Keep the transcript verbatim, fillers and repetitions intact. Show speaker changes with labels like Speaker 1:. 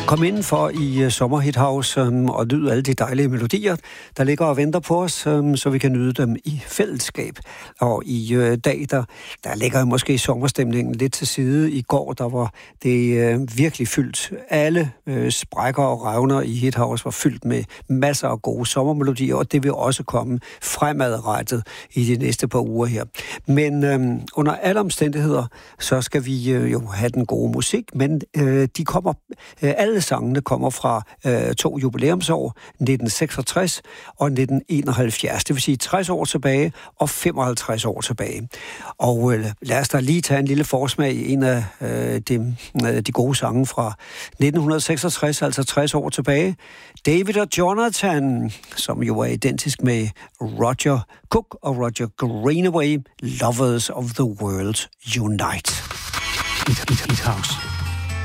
Speaker 1: Kom indenfor i uh, Sommerhit House um, og nyd alle de dejlige melodier, der ligger og venter på os, um, så vi kan nyde dem i fællesskab. Og i uh, dag, der, der ligger måske sommerstemningen lidt til side. I går, der var det uh, virkelig fyldt. Alle uh, sprækker og revner i Hit House var fyldt med masser af gode sommermelodier, og det vil også komme fremadrettet i de næste par uger her. Men um, under alle omstændigheder, så skal vi uh, jo have den gode musik, men uh, de kommer uh, alle sangene kommer fra øh, to jubilæumsår, nitten seksogtres og nitten enoghalvfjerds. Det vil sige tres år tilbage og femoghalvtreds år tilbage. Og øh, lad os da lige tage en lille forsmag i en af øh, de, øh, de gode sange fra nitten seksogtres, altså tres år tilbage. David og Jonathan, som jo er identisk med Roger Cook og Roger Greenaway, Lovers of the World Unite. Hit, hit, hit house.